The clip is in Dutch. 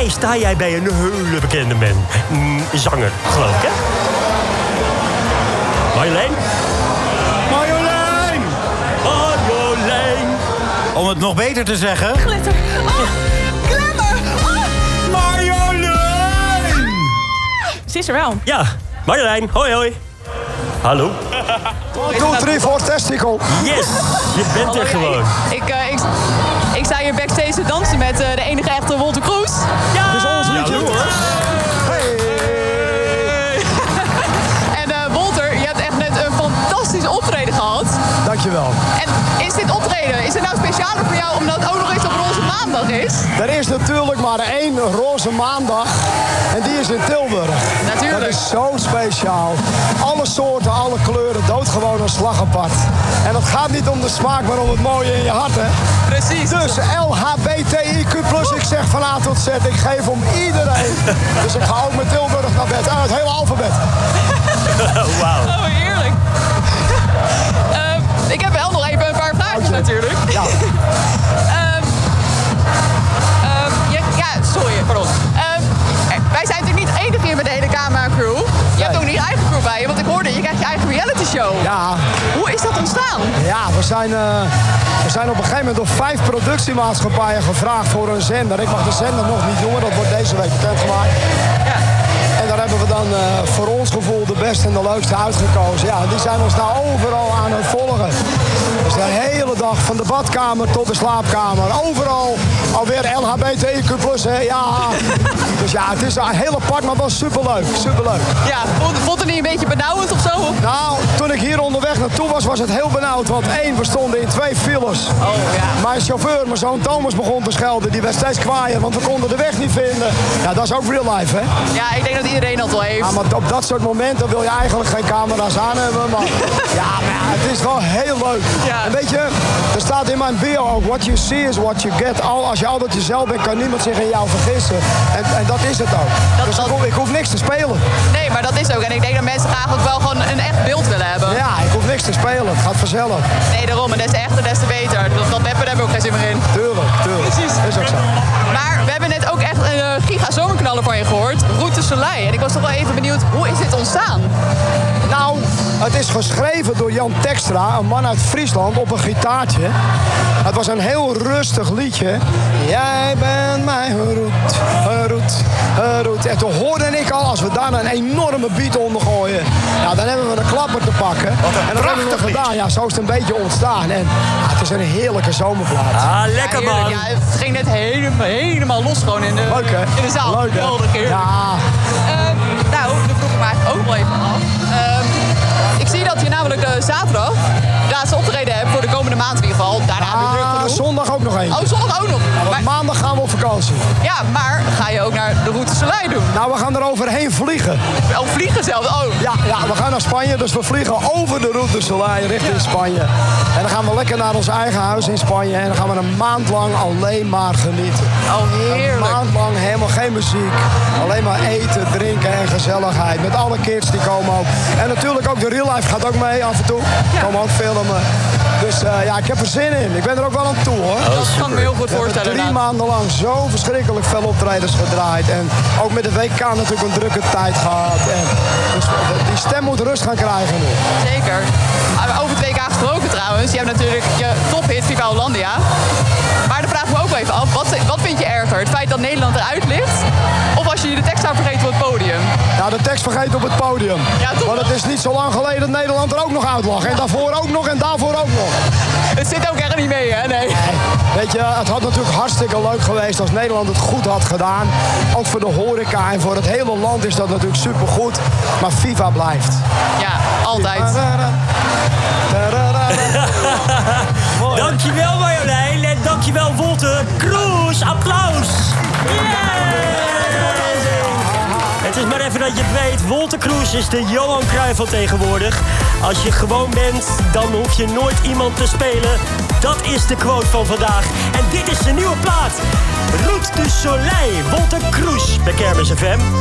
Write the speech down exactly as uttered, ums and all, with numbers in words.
mij sta jij bij een hele bekende man. Mm, zanger, geloof ik, hè? Marjolein? Marjolein! Marjolein! Om het nog beter te zeggen... Glitter. Oh, glamour. Oh. Marjolein! Ze is er wel. Ja, Marjolein, hoi hoi. Hallo. Two, three, four, testicle. Yes, je bent er gewoon. Ik, uh, ik, ik sta hier backstage te dansen met uh, de enige echte Wolter Kroes. Ja, Dat is ons liedje. hoor. Hey. En uh, Wolter, je hebt echt net een fantastisch optreden gehad. Dankjewel. En is dit optreden, is het nou specialer voor jou omdat het ook nog eens op Roze Maandag is? Er is natuurlijk maar één roze maandag. En die is in Tilburg. Natuurlijk. Dat is zo speciaal. Alle soorten, alle kleuren, doodgewoon een slag apart. En het gaat niet om de smaak, maar om het mooie in je hart, hè? Precies. Dus L H B T I Q plus, ik zeg van A tot Z, ik geef om iedereen. Dus ik ga ook met Tilburg naar bed. En het hele alfabet. Wauw. Oh, heerlijk. uh, ik heb wel nog even een paar vraagjes natuurlijk. Ja. uh, uh, ja, ja, sorry, pardon. Uh, wij zijn natuurlijk niet enige hier met de hele camera-crew. Je hebt ook niet je eigen crew bij je, want ik hoorde, je krijgt je eigen reality show. Ja. Hoe is dat ontstaan? Ja, we zijn, uh, we zijn op een gegeven moment door vijf productiemaatschappijen gevraagd voor een zender. Ik mag de zender nog niet noemen, dat wordt deze week bekendgemaakt. Ja. En daar hebben we dan uh, voor ons gevoel de beste en de leukste uitgekozen. Ja, die zijn ons nou overal aan het volgen. Dus de hele dag, van de badkamer tot de slaapkamer. Overal alweer L H B T I Q plus, hè, ja. Dus ja, het is heel apart, maar wel superleuk. Superleuk. Ja, vond, vond het niet een beetje benauwend of zo? Nou, toen ik hier onderweg naartoe was, was het heel benauwd. Want één, we stonden in twee files. Oh, ja. Mijn chauffeur, mijn zoon Thomas, begon te schelden. Die werd steeds kwaaier, want we konden de weg niet vinden. Ja, dat is ook real life, hè? Ja, ik denk dat iedereen dat wel heeft. Ja, maar op dat soort momenten wil je eigenlijk geen camera's aan hebben. Maar ja, maar ja, het is wel heel leuk. Ja. En weet je, er staat in mijn bio ook, what you see is what you get. Al, als je altijd jezelf bent, kan niemand zich in jou vergissen. En, en dat is het ook. Dat, dus dat... Ik, hoef, ik hoef niks te spelen. Nee, maar dat is ook. En ik denk dat mensen graag ook wel gewoon een echt beeld willen hebben. Ja, ik hoef niks te spelen. Het gaat vanzelf. Nee, daarom. En des te echter, des te beter. Dat, dat weppen, daar hebben we ook geen zin meer in. Tuurlijk, tuurlijk. Precies. Is ook zo. Maar we hebben net ook echt een uh, giga zomerknaller van je gehoord. Route Soleil. En ik was toch wel even benieuwd, hoe is dit ontstaan? Nou, het is geschreven door Jan Tekstra, een man uit Friesland, op een gitaartje. Het was een heel rustig liedje. Jij bent mijn route, route, route. En toen hoorde ik al, als we daar een enorme beat onder gooien, ja, dan hebben we een klapper te pakken. En dat hebben we gedaan. Ja, zo is het een beetje ontstaan. En ja, het is een heerlijke zomerplaat. Ah, lekker Ja, man. ja, het ging net helemaal, helemaal los gewoon in de, Leuk, hè? in de zaal. Leuk, hè? Geweldig, heerlijk. Ja. Uh, nou, de vroeg ik me eigenlijk ook wel even af. Uh, ik zie dat je namelijk uh, zaterdag de laatste optreden hebt voor de komende maand in ieder geval. Daarna heb je druk Ah, genoeg. zondag ook nog één. Oh, zondag ook nog. Maar Maar, maandag gaan we op vakantie. ja, maar ga je ook naar de Route Soleil doen? Nou, we gaan er overheen vliegen. Oh, vliegen zelf. Oh. Ja, ja, we gaan naar Spanje, dus we vliegen over de Route Soleil richting Spanje. En dan gaan we lekker naar ons eigen huis in Spanje. En dan gaan we een maand lang alleen maar genieten. Oh, heerlijk. Een maand lang helemaal geen muziek. Alleen maar eten, drinken en gezelligheid. Met alle kids die komen ook. En natuurlijk ook de real life gaat ook mee af en toe. Ja. Komen ook filmen. Dus uh, ja, ik heb er zin in. Ik ben er ook wel aan toe, hoor. Dat kan ik me heel goed We hebben voorstellen. drie inderdaad. maanden lang zo verschrikkelijk veel optredens gedraaid. En ook met de W K natuurlijk een drukke tijd gehad. En dus die stem moet rust gaan krijgen nu. Zeker. Maar over het W K gesproken trouwens. Je hebt natuurlijk je tophit Viva Hollandia. Maar dan vraag ik me ook wel even af. Wat, wat vind je erger? Het feit dat Nederland eruit ligt? Of als je je de tekst zou vergeten op het podium? Ja, de tekst vergeten op het podium. Ja, toch? Want het is niet zo lang geleden dat Nederland er ook nog uit lag. En daarvoor ook nog en daarvoor ook nog. Het zit ook echt niet mee, hè? Nee. Weet je, het had natuurlijk hartstikke leuk geweest als Nederland het goed had gedaan. Ook voor de horeca en voor het hele land is dat natuurlijk supergoed. Maar FIFA blijft. Ja, altijd. Dankjewel Marjolein en dankjewel Wolter Kroes. Applaus. Het is maar even dat je het weet. Wolter Kroes is de Johan Cruijff van tegenwoordig. Als je gewoon bent, dan hoef je nooit iemand te spelen. Dat is de quote van vandaag. En dit is de nieuwe plaat. Route du Soleil, Wolter Kroes bij Kermis F M.